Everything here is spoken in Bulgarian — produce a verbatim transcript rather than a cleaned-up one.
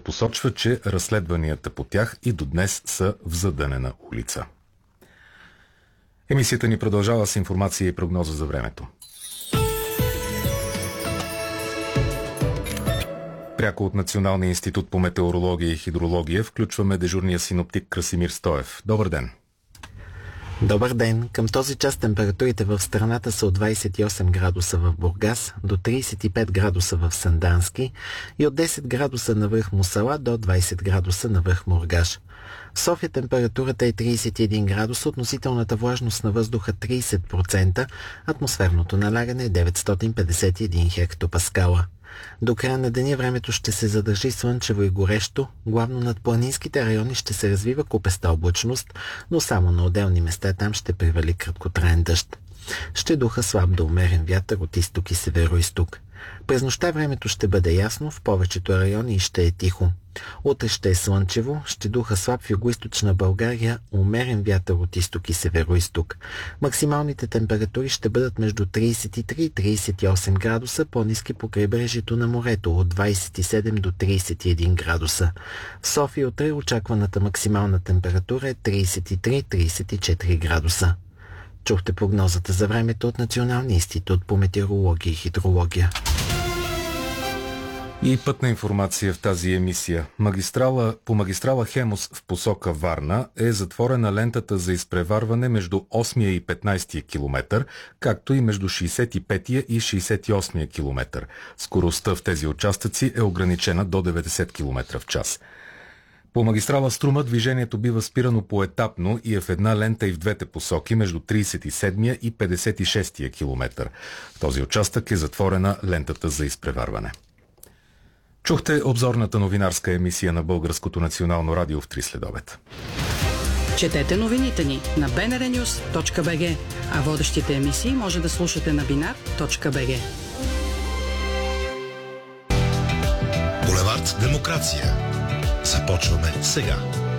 Полицията посочва, че разследванията по тях и до днес са в задънена улица. Емисията ни продължава с информация и прогноза за времето. Пряко от Националния институт по метеорология и хидрология включваме дежурния синоптик Красимир Стоев. Добър ден! Добър ден! Към този час температурите в страната са от двадесет и осем градуса в Бургас до тридесет и пет градуса в Сандански и от десет градуса на връх Мусала до двадесет градуса на връх Мургаш. В София температурата е тридесет и един градуса, относителната влажност на въздуха тридесет процента, атмосферното налягане е деветстотин петдесет и един хектопаскала. До края на деня времето ще се задържи слънчево и горещо, главно над планинските райони ще се развива купеста облачност, но само на отделни места там ще привали краткотраен дъжд. Ще духа слаб до умерен вятър от изток и северо-изток. През нощта времето ще бъде ясно, в повечето райони ще е тихо. Утре ще е слънчево, ще духа слаб в югоизточна България, умерен вятър от изток и северо-изток. Максималните температури ще бъдат между тридесет и три и тридесет и осем градуса, по-ниски по крайбрежието на морето от двадесет и седем до тридесет и един градуса. В София утре очакваната максимална температура е тридесет и три до тридесет и четири градуса. Чухте прогнозата за времето от Националния институт по метеорология и хидрология. И пътна информация в тази емисия. Магистрала, по магистрала Хемус в посока Варна е затворена лентата за изпреварване между осмия и петнадесетия километър, както и между шейсет и петия и шейсет и осмия километър. Скоростта в тези участъци е ограничена до деветдесет километра в час. По магистрала Струма движението бива спирано поетапно и е в една лента и в двете посоки между тридесет и седмия и петдесет и шестия километър. В този участък е затворена лентата за изпреварване. Чухте обзорната новинарска емисия на Българското национално радио в три следобед. Четете новините ни на би ен ар нюс точка би джи, а водещите емисии може да слушате на бинар точка би джи. Булевард Демокрация. Започваме сега.